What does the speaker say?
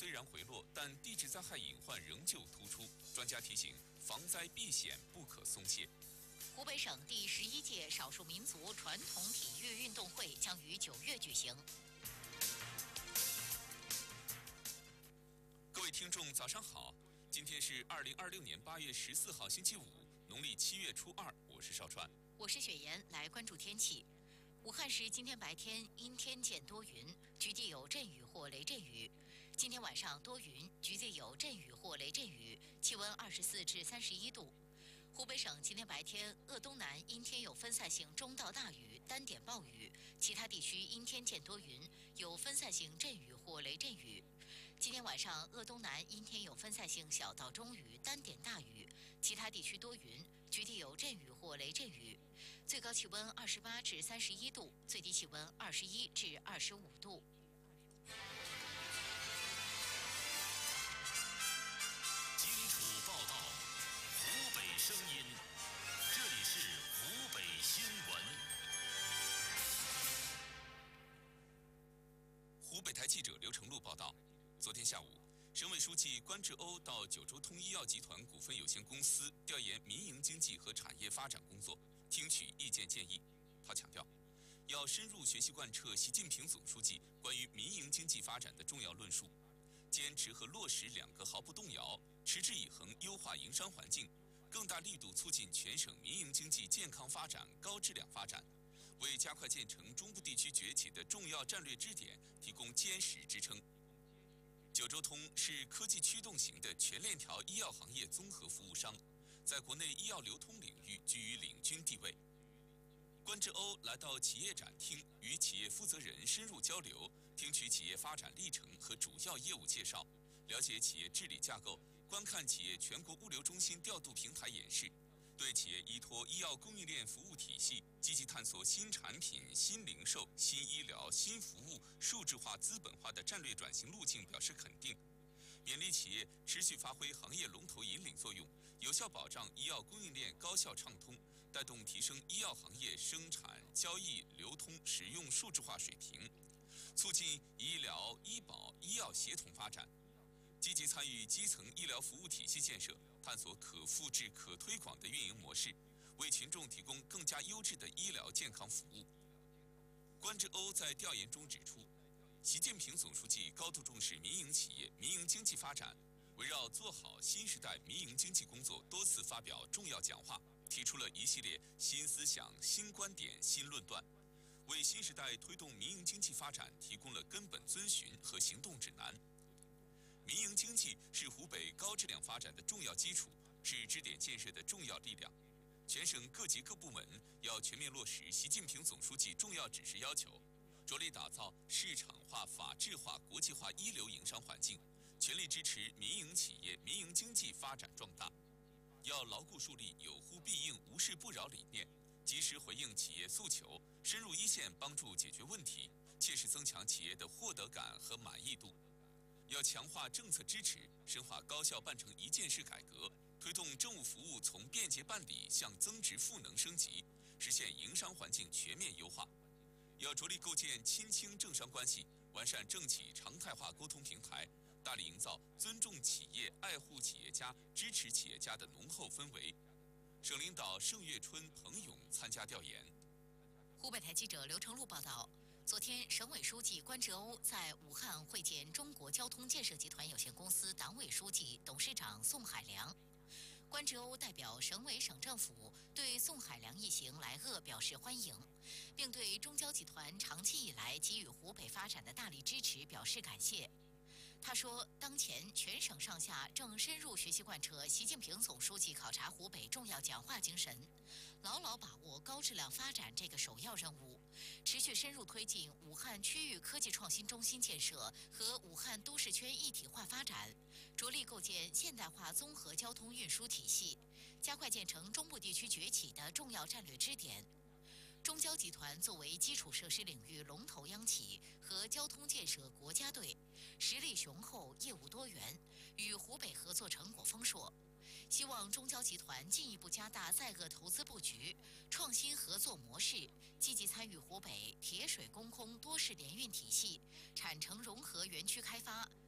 虽然回落，但地质灾害隐患仍旧突出。专家提醒，防灾避险不可松懈。 湖北省第11届少数民族传统体育运动会将于9月举行。 各位听众，早上好！今天是2026年8月14号，星期五，农历7月初2。我是邵川， 我是雪岩，来关注天气。武汉市今天白天阴天见多云，局地有阵雨或雷阵雨。今天晚上多云，局地有阵雨或雷阵雨，气温24至31度。湖北省今天白天鄂东南阴天有分散性中到大雨，单点暴雨，其他地区阴天见多云，有分散性阵雨或雷阵雨。今天晚上鄂东南阴天有分散性小到中雨，单点大雨，其他地区多云，局地有阵雨或雷阵雨。最高气温28至31度，最低气温21至25度。 荆楚报道，湖北声音，这里是湖北新闻。 湖北台记者刘成路报道，昨天下午，省委书记关志欧到九州通医药集团股份有限公司调研民营经济和产业发展工作，听取意见建议。他强调，要深入学习贯彻习近平总书记关于民营经济发展的重要论述，坚持和落实2个毫不动摇，持之以恒优化营商环境，更大力度促进全省民营经济健康发展、高质量发展，为加快建成中部地区崛起的重要战略支点提供坚实支撑。九州通是科技驱动型的全链条医药行业综合服务商，在国内医药流通领域居于领军地位。关志欧来到企业展厅，与企业负责人深入交流，听取企业发展历程和主要业务介绍，了解企业治理架构，观看企业全国物流中心调度平台演示，对企业依托医药供应链服务体系，积极探索新产品、新零售、新医疗、新服务、数字化、资本化的战略转型路径表示肯定，勉励企业持续发挥行业龙头引领作用，有效保障医药供应链高效畅通，带动提升医药行业生产、交易、流通、使用数字化水平，促进医疗、医保、医药协同发展，积极参与基层医疗服务体系建设，探索可复制、可推广的运营模式，为群众提供更加优质的医疗健康服务。关志欧在调研中指出，习近平总书记高度重视民营企业、民营经济发展，围绕做好新时代民营经济工作，多次发表重要讲话，提出了一系列新思想、新观点、新论断，为新时代推动民营经济发展提供了根本遵循和行动指南。民营经济是湖北高质量发展的重要基础，是支点建设的重要力量。全省各级各部门要全面落实习近平总书记重要指示要求，着力打造市场化、法治化、国际化一流营商环境，全力支持民营企业、民营经济发展壮大。要牢固树立有呼必应、无事不扰理念，及时回应企业诉求，深入一线帮助解决问题，切实增强企业的获得感和满意度。要强化政策支持，深化高效办成一件事改革，推动政务服务从便捷办理向增值赋能升级，实现营商环境全面优化。要着力构建亲清政商关系，完善政企常态化沟通平台，大力营造尊重企业、爱护企业家、支持企业家的浓厚氛围。省领导盛月春、彭勇参加调研。 湖北台记者刘成路报道，昨天，省委书记关志欧在武汉会见中国交通建设集团有限公司党委书记、董事长宋海良。关志欧代表省委省政府对宋海良一行来鄂表示欢迎，并对中交集团长期以来给予湖北发展的大力支持表示感谢。他说，当前全省上下正深入学习贯彻习近平总书记考察湖北重要讲话精神，牢牢把握高质量发展这个首要任务，持续深入推进武汉区域科技创新中心建设和武汉都市圈一体化发展，着力构建现代化综合交通运输体系，加快建成中部地区崛起的重要战略支点。中交集团作为基础设施领域龙头央企和交通建设国家队，实力雄厚，业务多元，与湖北合作成果丰硕。希望中交集团进一步加大在鄂投资布局，创新合作模式，积极参与湖北铁水公空多式联运体系、产城融合园区开发、